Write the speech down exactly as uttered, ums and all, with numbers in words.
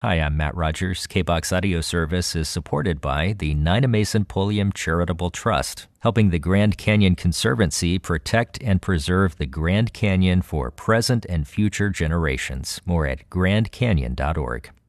Hi, I'm Matt Rogers. K B O X Audio Service is supported by the Nina Mason Pulliam Charitable Trust, helping the Grand Canyon Conservancy protect and preserve the Grand Canyon for present and future generations. More at grand canyon dot org.